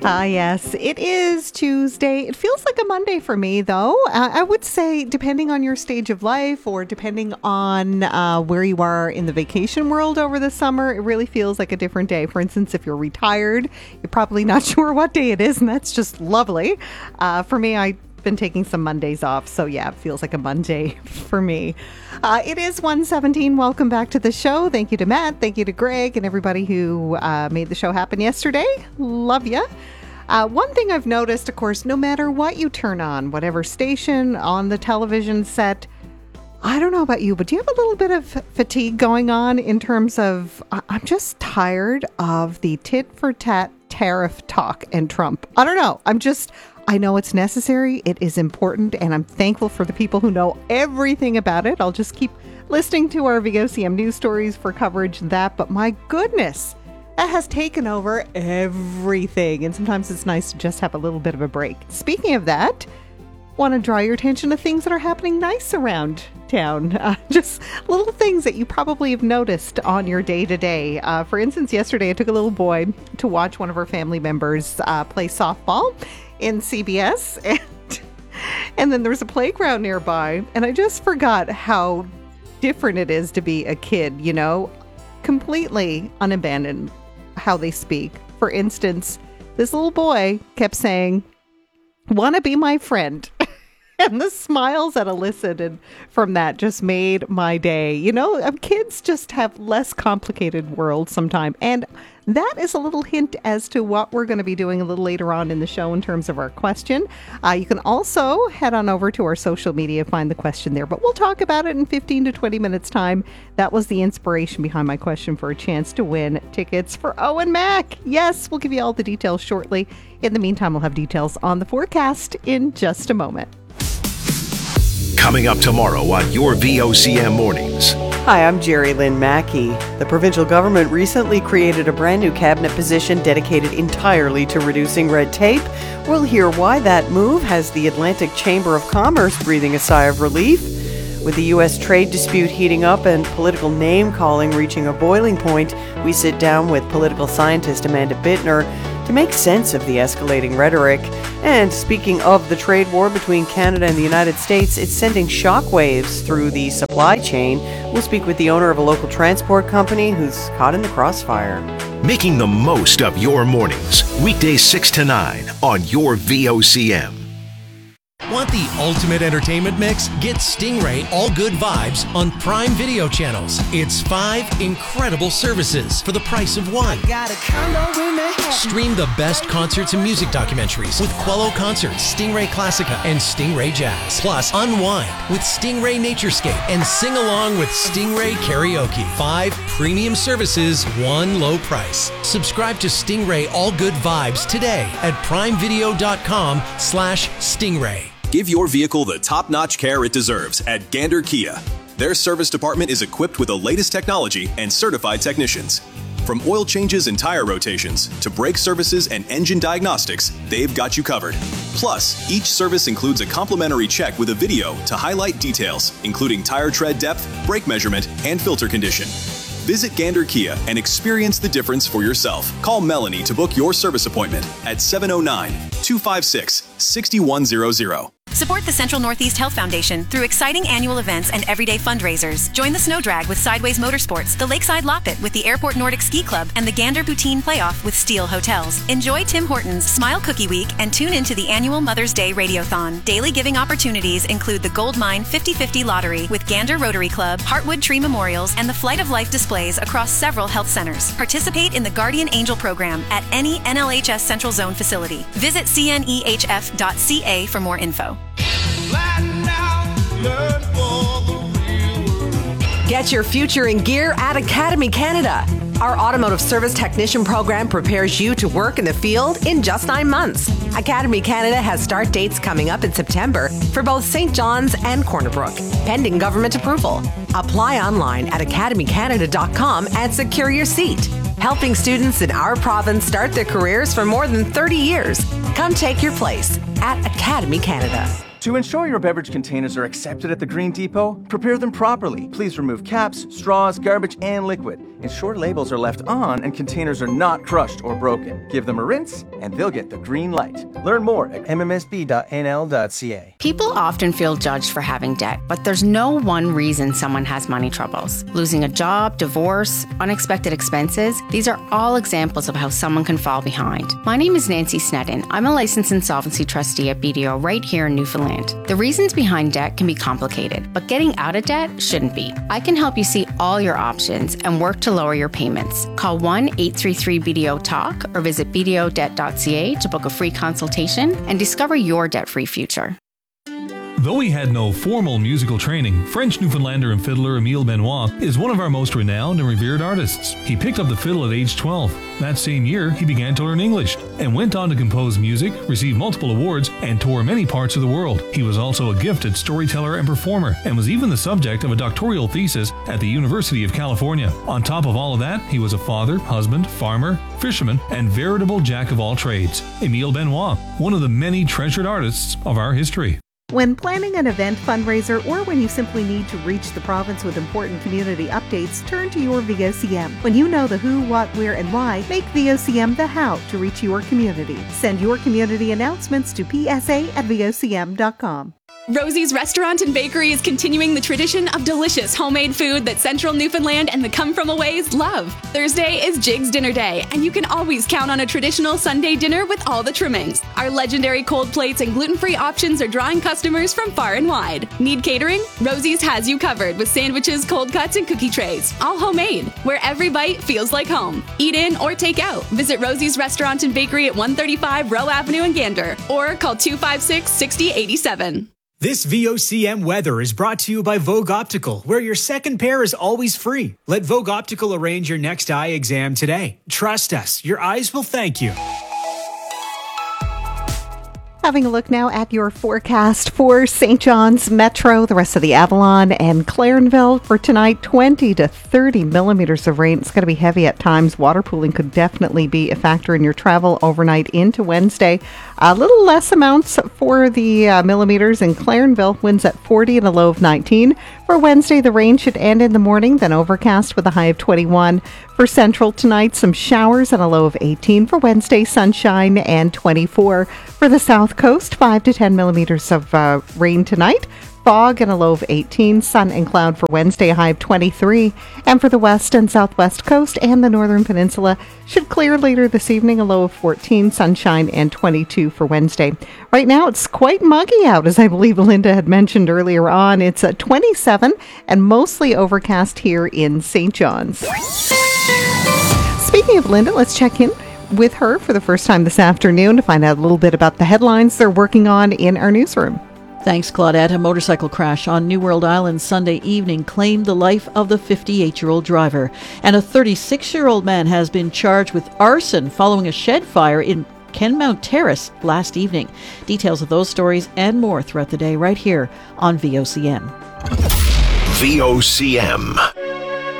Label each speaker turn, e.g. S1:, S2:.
S1: Yes, it is Tuesday. It feels like a Monday for me, though. I would say, depending on your stage of life or depending on where you are in the vacation world over the summer, it really feels like a different day. For instance, if you're retired, you're probably not sure what day it is, and that's just lovely. For me, I've been taking some Mondays off, so yeah, it feels like a Monday for me. It is 1:17. Welcome back to the show. Thank you to Matt. Thank you to Greg and everybody who made the show happen yesterday. Love ya. One thing I've noticed, of course, no matter what you turn on, whatever station on the television set, I don't know about you, but do you have a little bit of fatigue going on in terms of, I'm just tired of the tit for tat tariff talk and Trump. I don't know. I know it's necessary. It is important. And I'm thankful for the people who know everything about it. I'll just keep listening to our VOCM news stories for coverage of that. But my goodness, that has taken over everything. And sometimes it's nice to just have a little bit of a break. Speaking of that, want to draw your attention to things that are happening nice around town. Just little things that you probably have noticed on your day-to-day. For instance, yesterday I took a little boy to watch one of our family members play softball in CBS. And then there was a playground nearby. And I just forgot how different it is to be a kid, you know, completely unabandoned how they speak. For instance, this little boy kept saying, "Want to be my friend?" And the smiles that elicited from that just made my day. You know, kids just have less complicated worlds sometimes. And that is a little hint as to what we're going to be doing a little later on in the show in terms of our question. You can also head on over to our social media, find the question there. But we'll talk about it in 15 to 20 minutes time. That was the inspiration behind my question for a chance to win tickets for Owen Mac. Yes, we'll give you all the details shortly. In the meantime, we'll have details on the forecast in just a moment.
S2: Coming up tomorrow on your VOCM Mornings.
S3: Hi, I'm Jerry Lynn Mackey. The provincial government recently created a brand new cabinet position dedicated entirely to reducing red tape. We'll hear why that move has the Atlantic Chamber of Commerce breathing a sigh of relief. With the U.S. trade dispute heating up and political name-calling reaching a boiling point, we sit down with political scientist Amanda Bittner to make sense of the escalating rhetoric. And speaking of the trade war between Canada and the United States, it's sending shockwaves through the supply chain. We'll speak with the owner of a local transport company who's caught in the crossfire.
S2: Making the most of your mornings. Weekdays 6 to 9 on your VOCM.
S4: Want the ultimate entertainment mix? Get Stingray All Good Vibes on Prime Video channels. It's 5 incredible services for the price of one. Stream the best concerts and music documentaries with Quello Concerts, Stingray Classica, and Stingray Jazz. Plus, unwind with Stingray Naturescape and sing along with Stingray Karaoke. 5 premium services, one low price. Subscribe to Stingray All Good Vibes today at primevideo.com/Stingray.
S5: Give your vehicle the top-notch care it deserves at Gander Kia. Their service department is equipped with the latest technology and certified technicians. From oil changes and tire rotations to brake services and engine diagnostics, they've got you covered. Plus, each service includes a complimentary check with a video to highlight details, including tire tread depth, brake measurement, and filter condition. Visit Gander Kia and experience the difference for yourself. Call Melanie to book your service appointment at 709-256-6100.
S6: Support the Central Northeast Health Foundation through exciting annual events and everyday fundraisers. Join the Snow Drag with Sideways Motorsports, the Lakeside Loppet with the Airport Nordic Ski Club, and the Gander Poutine Playoff with Steel Hotels. Enjoy Tim Hortons Smile Cookie Week and tune into the annual Mother's Day Radiothon. Daily giving opportunities include the Gold Mine 50/50 Lottery with Gander Rotary Club, Heartwood Tree Memorials, and the Flight of Life displays across several health centers. Participate in the Guardian Angel program at any NLHS Central Zone facility. Visit cnehf.ca for more info.
S7: Get your future in gear at Academy Canada. Our automotive service technician program prepares you to work in the field in just 9 months. Academy Canada has start dates coming up in September for both St. John's and Corner Brook, pending government approval. Apply online at academycanada.com and secure your seat. Helping students in our province start their careers for more than 30 years. Come take your place at Academy Canada.
S8: To ensure your beverage containers are accepted at the Green Depot, prepare them properly. Please remove caps, straws, garbage, and liquid. Ensure labels are left on and containers are not crushed or broken. Give them a rinse and they'll get the green light. Learn more at mmsb.nl.ca.
S9: People often feel judged for having debt, but there's no one reason someone has money troubles. Losing a job, divorce, unexpected expenses, these are all examples of how someone can fall behind. My name is Nancy Sneddon. I'm a licensed insolvency trustee at BDO right here in Newfoundland. The reasons behind debt can be complicated, but getting out of debt shouldn't be. I can help you see all your options and work to lower your payments. Call 1-833-BDO-TALK or visit bdodebt.ca to book a free consultation and discover your debt-free future.
S10: Though he had no formal musical training, French Newfoundlander and fiddler Emile Benoit is one of our most renowned and revered artists. He picked up the fiddle at age 12. That same year, he began to learn English and went on to compose music, receive multiple awards, and tour many parts of the world. He was also a gifted storyteller and performer, and was even the subject of a doctoral thesis at the University of California. On top of all of that, he was a father, husband, farmer, fisherman, and veritable jack of all trades. Emile Benoit, one of the many treasured artists of our history.
S1: When planning an event, fundraiser, or when you simply need to reach the province with important community updates, turn to your VOCM. When you know the who, what, where, and why, make VOCM the how to reach your community. Send your community announcements to psa@vocm.com.
S11: Rosie's Restaurant and Bakery is continuing the tradition of delicious homemade food that Central Newfoundland and the come-from-aways love. Thursday is Jig's Dinner Day, and you can always count on a traditional Sunday dinner with all the trimmings. Our legendary cold plates and gluten-free options are drawing customers from far and wide. Need catering? Rosie's has you covered with sandwiches, cold cuts, and cookie trays, all homemade, where every bite feels like home. Eat in or take out. Visit Rosie's Restaurant and Bakery at 135 Rowe Avenue in Gander, or call 256-6087.
S12: This VOCM weather is brought to you by Vogue Optical, where your second pair is always free. Let Vogue Optical arrange your next eye exam today. Trust us, your eyes will thank you.
S1: Having a look now at your forecast for St. John's Metro, the rest of the Avalon, and Clarenville for tonight, 20 to 30 millimeters of rain. It's going to be heavy at times. Water pooling could definitely be a factor in your travel overnight into Wednesday. A little less amounts for the millimeters in Clarenville. Winds at 40 and a low of 19. For Wednesday, the rain should end in the morning, then overcast with a high of 21. For Central tonight, some showers and a low of 18. For Wednesday, sunshine and 24. For the South Coast, 5 to 10 millimeters of rain tonight. Fog and a low of 18. Sun and cloud for Wednesday, a high of 23. And for the west and southwest coast and the northern peninsula, should clear later this evening, a low of 14. Sunshine and 22 for Wednesday. Right now, it's quite muggy out, as I believe Linda had mentioned earlier on. It's 27 and mostly overcast here in St. John's. Speaking of Linda, let's check in with her for the first time this afternoon to find out a little bit about the headlines they're working on in our newsroom.
S13: Thanks, Claudette. A motorcycle crash on New World Island Sunday evening claimed the life of the 58-year-old driver. And a 36-year-old man has been charged with arson following a shed fire in Kenmount Terrace last evening. Details of those stories and more throughout the day right here on VOCM.
S2: VOCM.